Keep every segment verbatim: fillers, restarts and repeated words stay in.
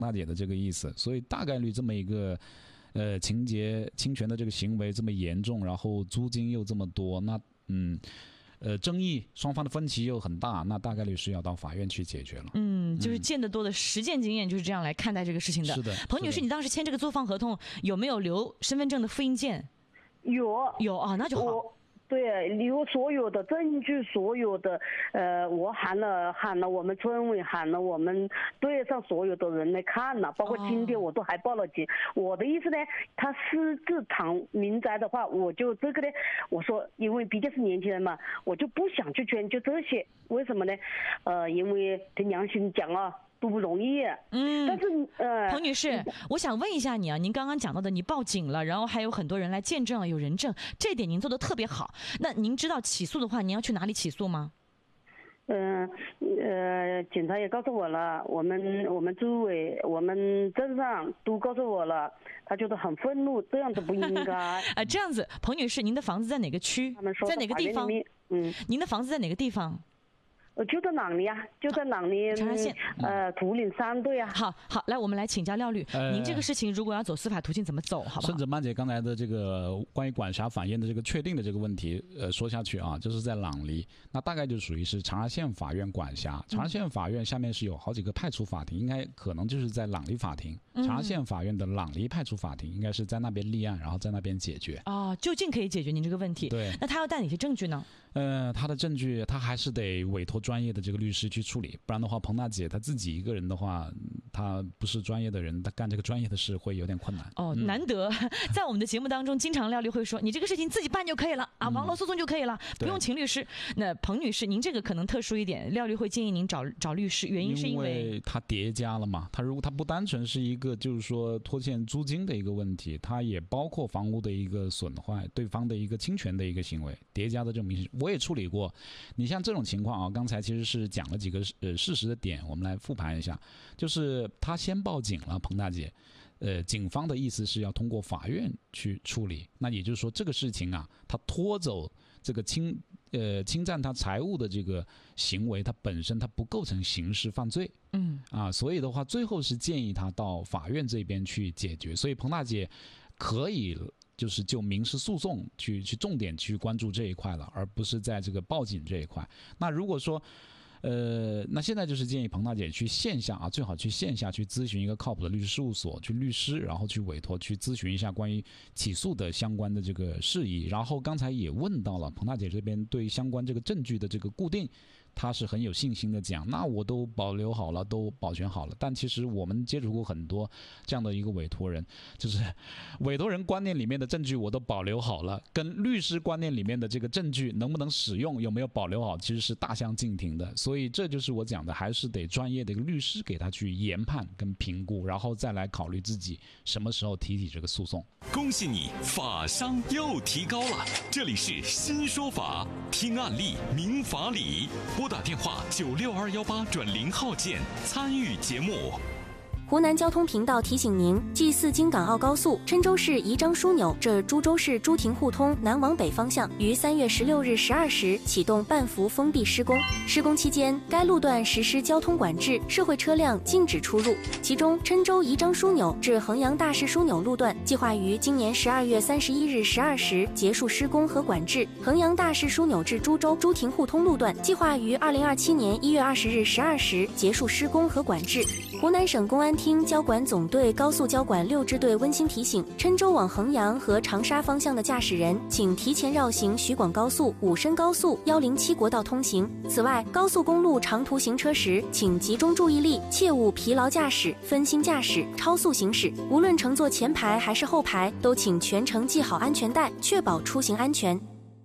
大姐的这个意思，所以大概率这么一个呃情节侵权的这个行为这么严重，然后租金又这么多，那嗯。呃，争议双方的分歧又很大，那大概率是要到法院去解决了。 嗯，就是见得多的实践经验就是这样来看待这个事情的。 是的， 彭女士，你当时签这个租房合同有没有留身份证的复印件？ 有有啊，那就好。 对，留所有的证据，所有的，呃，我喊了喊了我们村委，喊了我们队上所有的人来看了，包括今天我都还报了警。哦、我的意思呢，他私自藏民宅的话，我就这个呢，我说，因为毕竟是年轻人嘛，我就不想去捐，就这些。为什么呢？呃，因为凭良心讲啊。都不容易，嗯，但是呃， 彭女士，我想问一下你啊，您刚刚讲到的，你报警了，然后还有很多人来见证了，有人证，这点您做的特别好。那您知道起诉的话，您要去哪里起诉吗？ 嗯 呃, 呃，警察也告诉我了，我们我们组委，我们镇上都告诉我了，他觉得很愤怒，这样子不应该。 啊，这样子，彭女士，您的房子在哪个区？在哪个地方？ 嗯， 您的房子在哪个地方？ 呃，就在朗尼啊，就在朗尼长沙县， 呃，图岭三队啊。 好好，来，我们来请教廖律，呃、您这个事情如果要走司法途径怎么走，好不好？ 顺着曼姐刚才的这个关于管辖法院的这个确定的这个问题，呃，说下去啊，就是在朗尼，那大概就属于是长沙县法院管辖。长沙县法院下面是有好几个派出法庭，应该可能就是在朗尼法庭。长沙县法院的朗尼派出法庭应该是在那边立案，然后在那边解决。 哦，就近可以解决您这个问题。 对， 那他要带哪些证据呢？ 呃，他的证据他还是得委托专业的这个律师去处理，不然的话，彭大姐她自己一个人的话，她不是专业的人，她干这个专业的事会有点困难。 哦，嗯、难得在我们的节目当中，经常廖律会说，你这个事情自己办就可以了啊，网络诉讼就可以了，嗯、不用请律师。那彭女士，您这个可能特殊一点，廖律会建议您找找律师，原因是因为因为它叠加了嘛，它如果它不单纯是一个就是说拖欠租金的一个问题，它也包括房屋的一个损坏，对方的一个侵权的一个行为，叠加的这种民事，我也处理过。你像这种情况啊，刚才其实是讲了几个呃事实的点，我们来复盘一下。就是他先报警了，彭大姐，呃，警方的意思是要通过法院去处理。那也就是说，这个事情啊，他拖走这个侵呃侵占他财物的这个行为，它本身它不构成刑事犯罪。嗯啊，所以的话，最后是建议他到法院这边去解决。所以彭大姐可以。就是就民事诉讼去去重点去关注这一块了，而不是在这个报警这一块。那如果说，呃，那现在就是建议彭大姐去线下啊，最好去线下去咨询一个靠谱的律师事务所，去律师，然后去委托去咨询一下关于起诉的相关的这个事宜。然后刚才也问到了彭大姐这边对相关这个证据的这个固定。他是很有信心的讲，那我都保留好了，都保全好了。但其实我们接触过很多这样的一个委托人，就是委托人观念里面的证据我都保留好了，跟律师观念里面的这个证据能不能使用，有没有保留好，其实是大相径庭的。所以这就是我讲的，还是得专业的一个律师给他去研判跟评估，然后再来考虑自己什么时候提起这个诉讼。 恭喜你，法商又提高了！这里是新说法，听案例明法理。拨打电话九六二幺八转零号键参与节目。 湖南交通频道提醒您：G 四京港澳高速郴州市宜章枢纽至株洲市朱亭互通南往北方向于三月十六日十二时启动半幅封闭施工。施工期间，该路段实施交通管制，社会车辆禁止出入。其中，郴州宜章枢纽至衡阳大市枢纽路段计划于今年十二月三十一日十二时结束施工和管制；衡阳大市枢纽至株洲朱亭互通路段计划于二零二七年一月二十日十二时结束施工和管制。湖南省公安厅交管总队高速交管六支队温馨提醒：郴州往衡阳和长沙方向的驾驶人，请提前绕行徐广高速、武深高速、一零七国道通行。此外，高速公路长途行车时，请集中注意力，切勿疲劳驾驶、分心驾驶、超速行驶。无论乘坐前排还是后排，都请全程系好安全带，确保出行安全。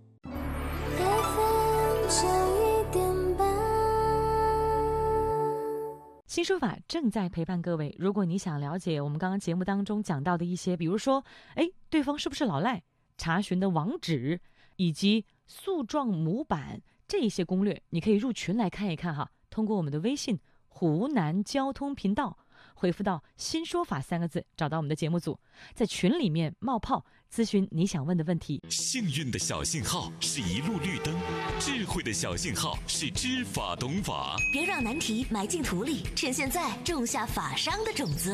新说法正在陪伴各位。如果你想了解我们刚刚节目当中讲到的一些，比如说，哎，对方是不是老赖，查询的网址，以及诉状模板这一些攻略，你可以入群来看一看哈。通过我们的微信湖南交通频道， 回复到新说法三个字，找到我们的节目组，在群里面冒泡咨询你想问的问题。 幸运的小信号是一路绿灯，智慧的小信号是知法懂法。 别让难题埋进土里，趁现在种下法商的种子。